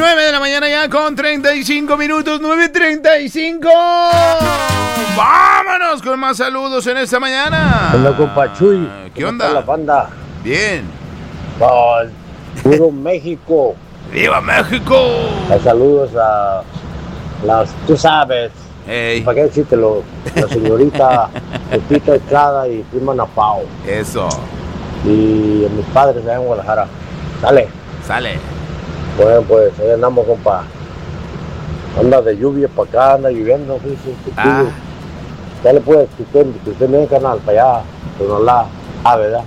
9 de la mañana ya con 35 minutos, 9:35. Vámonos con más saludos en esta mañana. Hola, compa Chuy. ¿Qué onda? La banda. Bien. Puro México. ¡Viva México! Saludos a las, tú sabes, Hey. ¿para qué decírtelo? La señorita Pepita Estrada y prima Napao. Eso. Y a mis padres allá en Guadalajara. Dale. Sale. Bueno, pues ahí andamos, compa. Anda de lluvia para acá, anda lloviendo. Dale, pues, que usted me canal para allá. Pero no la. ¿Verdad?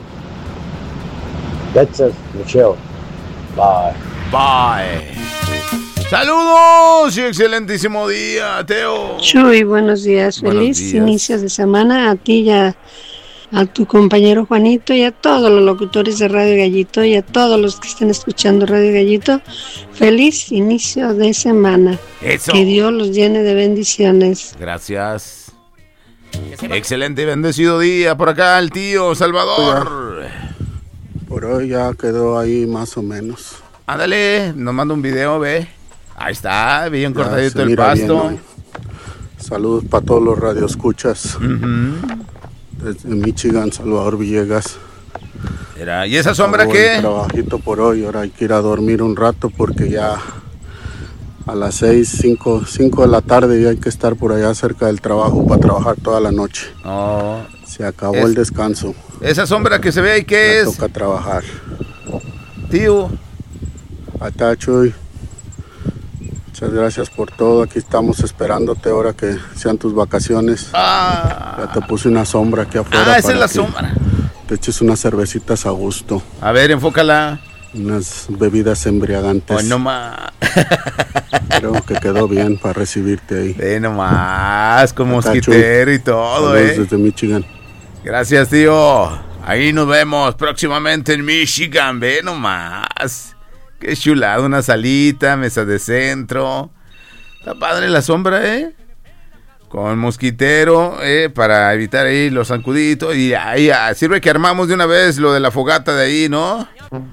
That's it, Michelle. Bye. Bye. Saludos y excelentísimo día, Teo. Chuy, buenos días. Buenos Feliz días. inicio de semana a ti y a tu compañero Juanito y a todos los locutores de Radio Gallito y a todos los que estén escuchando Radio Gallito. Feliz inicio de semana. Eso. Que Dios los llene de bendiciones. Gracias. Excelente y bendecido día por acá el tío Salvador. Por hoy ya quedó ahí más o menos. Ándale, nos manda un video, ve. Ahí está, bien Ya cortadito se el mira pasto. bien hoy. Saludos para todos los radioescuchas. Desde Michigan, Salvador Villegas. Mira, ¿y esa sombra Acabó el qué? trabajito por hoy. Ahora hay que ir a dormir un rato porque ya a las 5 de la tarde ya hay que estar por allá cerca del trabajo para trabajar toda la noche. Oh, Se acabó el descanso. esa sombra que se ve ahí, ¿qué Ya es? toca trabajar. Tío. Ahí está, Chuy. Muchas gracias por todo. Aquí estamos esperándote ahora que sean tus vacaciones. Ya te puse una sombra aquí afuera. Esa es para la que sombra. Te eches unas cervecitas a gusto. A ver, enfócala. Unas bebidas embriagantes. Hoy nomás. Creo que quedó bien para recibirte ahí. Ve nomás, con Acá, mosquitero Chuy. y todo, Saludos desde Michigan. Gracias, tío. Ahí nos vemos próximamente en Michigan. Ve nomás. Qué chulada, una salita, mesa de centro. Está padre la sombra, con mosquitero, para evitar ahí los zancuditos. Y ahí sirve que armamos de una vez lo de la fogata de ahí, ¿no?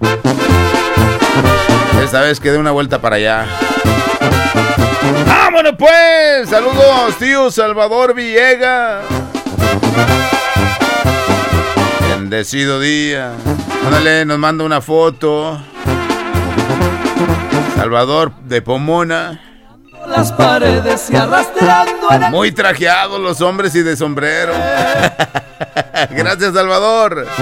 Esta vez que dé una vuelta para allá. ¡Vámonos pues! Saludos, tío Salvador Villegas. Bendecido día. Ándale, nos manda una foto. Salvador de Pomona. Las paredes y arrastrando Muy trajeados los hombres y de sombrero. Gracias, Salvador.